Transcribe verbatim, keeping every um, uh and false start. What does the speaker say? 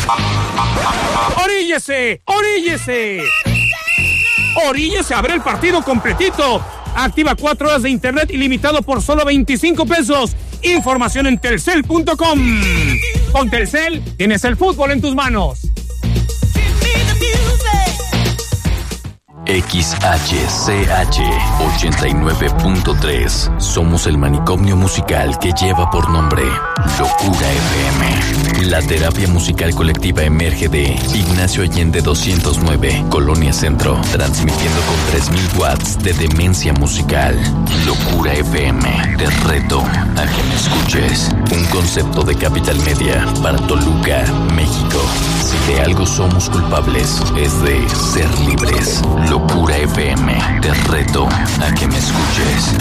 ¡Oríllese! ¡Oríllese! ¡Oríllese a ver el partido completito! Activa cuatro horas de internet ilimitado por solo veinticinco pesos. Información en telcel punto com. Con Telcel tienes el fútbol en tus manos. X H C H ochenta y nueve punto tres. Somos el manicomio musical que lleva por nombre Locura F M. La terapia musical colectiva emerge de Ignacio Allende doscientos nueve, Colonia Centro, transmitiendo con tres mil watts de demencia musical. Locura F M, te reto a que me escuches. Un concepto de Capital Media para Toluca, México. Si de algo somos culpables, es de ser libres. Locura F M, te reto a que me escuches.